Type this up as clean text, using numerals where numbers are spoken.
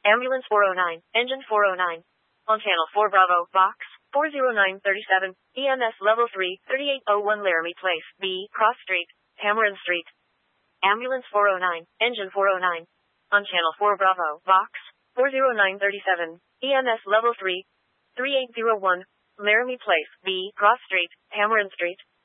Ambulance 409, Engine 409. On Channel 4 Bravo, Box 40937, EMS Level 3, 3801 Laramie Place, B, Cross Street, Cameron Street. Ambulance 409, Engine 409. On Channel 4 Bravo, Box 40937, EMS Level 3, 3801, Laramie Place, B, Cross Street, Cameron Street.